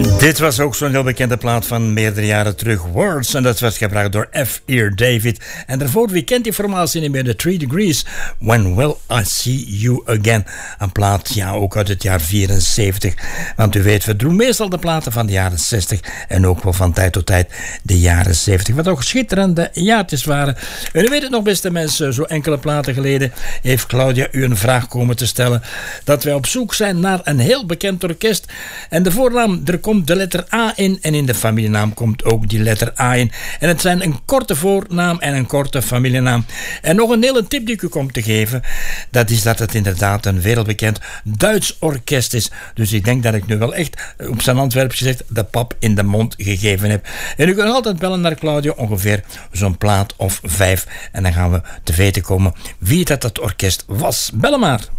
Dit was ook zo'n heel bekende plaat van meerdere jaren terug, Words. En dat werd gebracht door F. Ear David. En daarvoor, wie kent die formatie niet meer? The 3 Degrees, When Will I See You Again. Een plaat, ja, ook uit het jaar 74. Want u weet, we doen meestal de platen van de jaren 60. En ook wel van tijd tot tijd de jaren 70. Wat ook schitterende jaartjes waren. En u weet het nog, beste mensen, zo enkele platen geleden heeft Claudia u een vraag komen te stellen. Dat wij op zoek zijn naar een heel bekend orkest. En de voornaam, er komt de letter A in en in de familienaam komt ook die letter A in. En het zijn een korte voornaam en een korte familienaam. En nog een hele tip die ik u kom te geven, dat is dat het inderdaad een wereldbekend Duits orkest is. Dus ik denk dat ik nu wel echt op zijn Antwerps gezegd de pap in de mond gegeven heb. En u kunt altijd bellen naar Claudio, ongeveer zo'n plaat of 5. En dan gaan we te weten komen wie dat orkest was. Bellen maar.